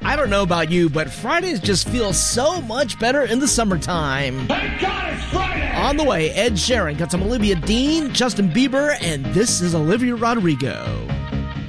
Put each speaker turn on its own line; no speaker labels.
I don't know about you, but Fridays just feel so much better in the summertime.
Thank God it's Friday!
On the way, Ed Sheeran got some Olivia Dean, Justin Bieber, and this is Olivia Rodrigo.